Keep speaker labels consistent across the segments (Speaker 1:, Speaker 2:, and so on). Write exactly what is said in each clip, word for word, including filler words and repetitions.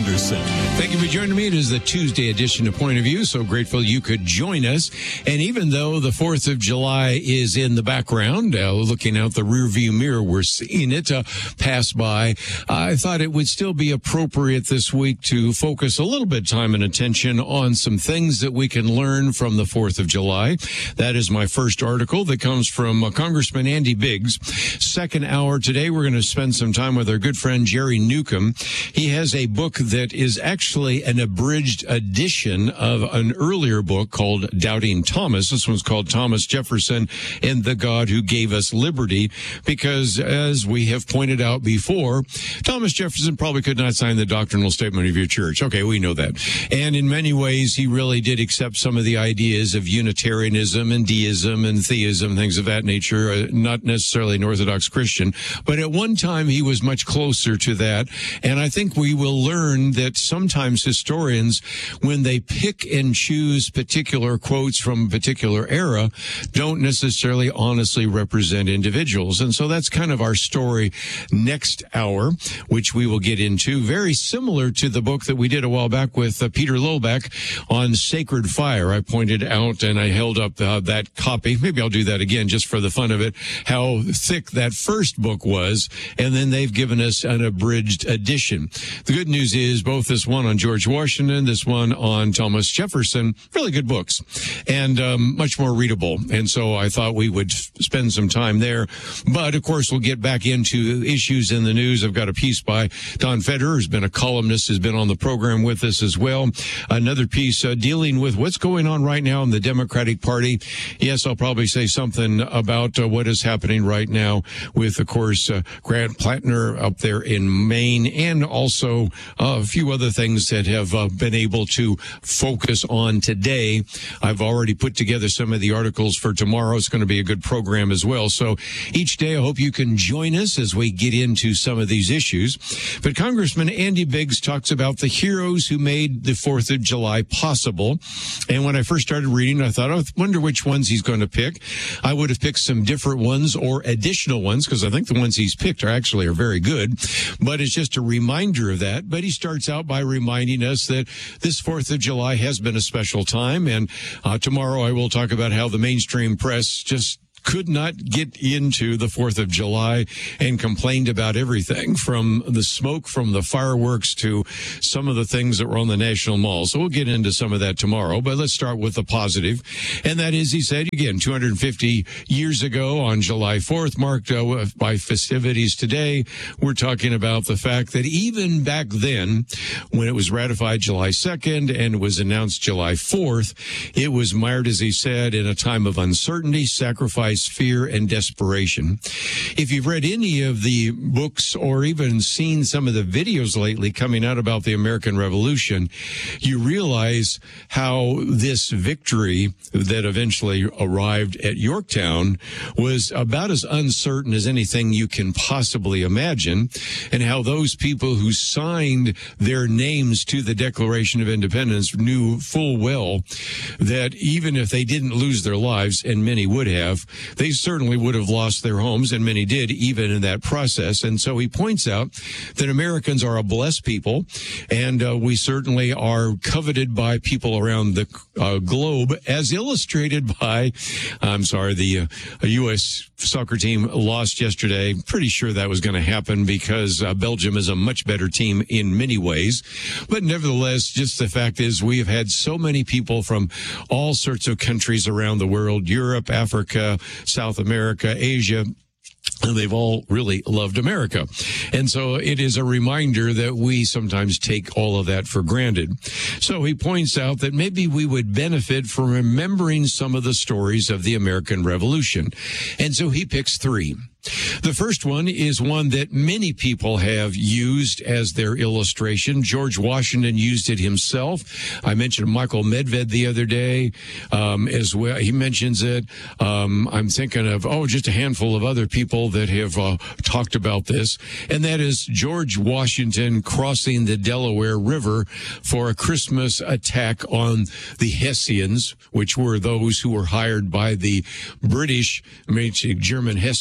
Speaker 1: Anderson.
Speaker 2: Thank you for joining me. It is the Tuesday edition of Point of View. So grateful you could join us. And even though the fourth of July is in the background, uh, looking out the rearview mirror, we're seeing it uh, pass by. I thought it would still be appropriate this week to focus a little bit of time and attention on some things that we can learn from the fourth of July. That is my first article that comes from uh, Congressman Andy Biggs. Second hour today, we're going to spend some time with our good friend Jerry Newcomb. He has a book that is actually an abridged edition of an earlier book called Doubting Thomas. This one's called Thomas Jefferson and the God Who Gave Us Liberty, because as we have pointed out before, Thomas Jefferson probably could not sign the doctrinal statement of your church. Okay, we know that. And in many ways, he really did accept some of the ideas of Unitarianism and deism and theism, things of that nature, uh, not necessarily an Orthodox Christian, but at one time he was much closer to that. And I think we will learn that sometimes historians, when they pick and choose particular quotes from a particular era, don't necessarily honestly represent individuals. And so that's kind of our story next hour, which we will get into. Very similar to the book that we did a while back with uh, Peter Lillback on Sacred Fire. I pointed out and I held up uh, that copy. Maybe I'll do that again just for the fun of it, how thick that first book was. And then they've given us an abridged edition. The good news is both this one on George Washington, this one on Thomas Jefferson, really good books and um, much more readable. And so I thought we would spend some time there. But of course, we'll get back into issues in the news. I've got a piece by Don Federer, who's been a columnist, has been on the program with us as well. Another piece uh, dealing with what's going on right now in the Democratic Party. Yes, I'll probably say something about uh, what is happening right now with, of course, uh, Grant Plattner up there in Maine, and also uh, a few other things that have uh, been able to focus on today. I've already put together some of the articles for tomorrow. It's going to be a good program as well. So each day, I hope you can join us as we get into some of these issues. But Congressman Andy Biggs talks about the heroes who made the fourth of July possible. And when I first started reading, I thought, I wonder which ones he's going to pick. I would have picked some different ones or additional ones, because I think the ones he's picked are actually are very good. But it's just a reminder of that. But he starts out by reminding us that this fourth of July has been a special time. And uh, tomorrow I will talk about how the mainstream press just could not get into the fourth of July and complained about everything from the smoke from the fireworks to some of the things that were on the National Mall. So we'll get into some of that tomorrow, but let's start with the positive. And that is, he said, again, two hundred fifty years ago on July fourth, marked uh, by festivities today, we're talking about the fact that even back then, when it was ratified July second and it was announced July fourth, it was mired, as he said, in a time of uncertainty, sacrifice, fear, and desperation. If you've read any of the books or even seen some of the videos lately coming out about the American Revolution, you realize how this victory that eventually arrived at Yorktown was about as uncertain as anything you can possibly imagine, and how those people who signed their names to the Declaration of Independence knew full well that even if they didn't lose their lives, and many would have, they certainly would have lost their homes, and many did, even in that process. And so he points out that Americans are a blessed people, and uh, we certainly are coveted by people around the uh, globe, as illustrated by, I'm sorry, the uh, U S soccer team lost yesterday. Pretty sure that was going to happen because uh, Belgium is a much better team in many ways. But nevertheless, just the fact is we have had so many people from all sorts of countries around the world, Europe, Africa, South America, Asia, and they've all really loved America. And so it is a reminder that we sometimes take all of that for granted. So he points out that maybe we would benefit from remembering some of the stories of the American Revolution. And so he picks three. The first one is one that many people have used as their illustration. George Washington used it himself. I mentioned Michael Medved the other day um, as well. He mentions it. Um, I'm thinking of, oh, just a handful of other people that have uh, talked about this. And that is George Washington crossing the Delaware River for a Christmas attack on the Hessians, which were those who were hired by the British, German Hessians,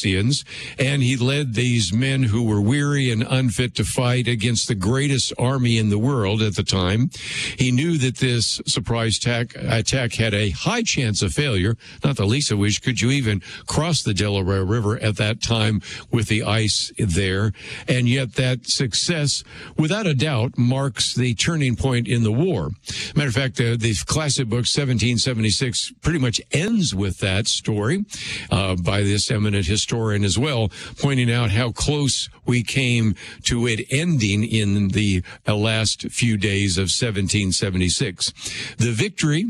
Speaker 2: and he led these men who were weary and unfit to fight against the greatest army in the world at the time. He knew that this surprise attack, attack had a high chance of failure, not the least of which could you even cross the Delaware River at that time with the ice there. And yet that success, without a doubt, marks the turning point in the war. Matter of fact, uh, the classic book seventeen seventy-six pretty much ends with that story uh, by this eminent historian as well, pointing out how close we came to it ending in the uh, last few days of seventeen seventy-six. The victory,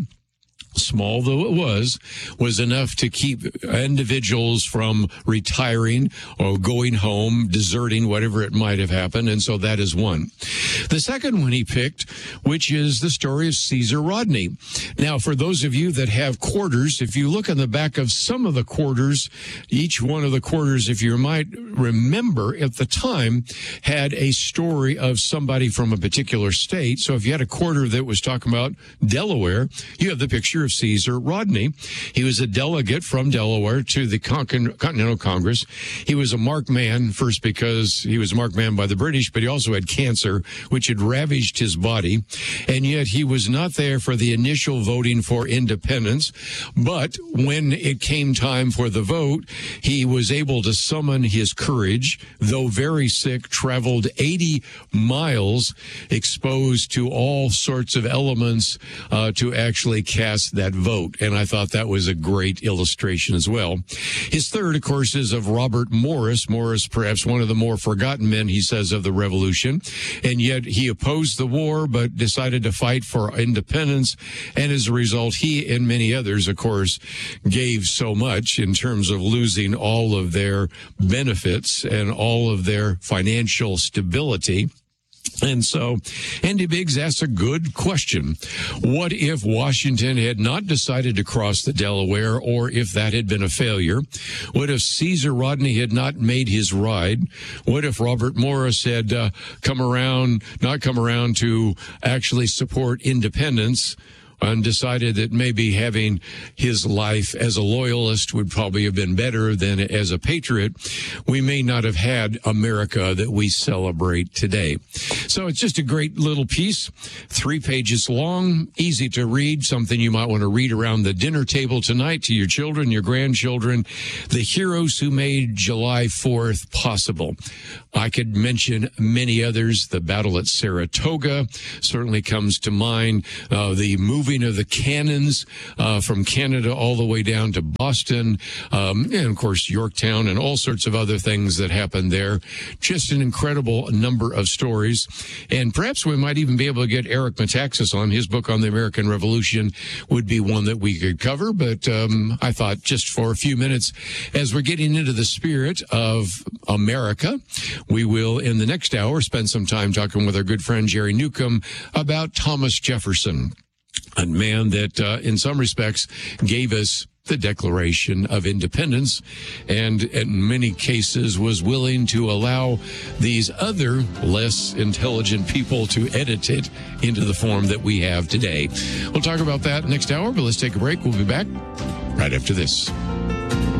Speaker 2: small though it was, was enough to keep individuals from retiring or going home, deserting, whatever it might have happened. And so that is one. The second one he picked, which is the story of Caesar Rodney. Now, for those of you that have quarters, if you look on the back of some of the quarters, each one of the quarters, if you might remember, at the time had a story of somebody from a particular state. So if you had a quarter that was talking about Delaware, you have the picture of Caesar Rodney. He was a delegate from Delaware to the Continental Congress. He was a marked man, first because he was a marked man by the British, but he also had cancer, which had ravaged his body. And yet he was not there for the initial voting for independence. But when it came time for the vote, he was able to summon his courage, though very sick, traveled eighty miles, exposed to all sorts of elements uh, to actually cast that vote. And I thought that was a great illustration as well. His third, of course, is of Robert Morris. Morris, perhaps one of the more forgotten men, he says, of the Revolution. And yet he opposed the war, but decided to fight for independence. And as a result, he and many others, of course, gave so much in terms of losing all of their benefits and all of their financial stability. And so Andy Biggs asks a good question. What if Washington had not decided to cross the Delaware, or if that had been a failure? What if Caesar Rodney had not made his ride? What if Robert Morris had uh, come around, not come around to actually support independence, and decided that maybe having his life as a loyalist would probably have been better than as a patriot? We may not have had America that we celebrate today. So it's just a great little piece, three pages long, easy to read, something you might want to read around the dinner table tonight to your children, your grandchildren, the heroes who made July fourth possible. I could mention many others. The battle at Saratoga certainly comes to mind. Uh, the moving of the cannons uh, from Canada all the way down to Boston, um, and of course Yorktown, and all sorts of other things that happened there. Just an incredible number of stories. And perhaps we might even be able to get Eric Metaxas on. His book on the American Revolution would be one that we could cover. But um, I thought just for a few minutes, as we're getting into the spirit of America, we will, in the next hour, spend some time talking with our good friend Jerry Newcomb about Thomas Jefferson, a man that, uh, in some respects, gave us the Declaration of Independence, and in many cases was willing to allow these other less intelligent people to edit it into the form that we have today. We'll talk about that next hour, but let's take a break. We'll be back right after this.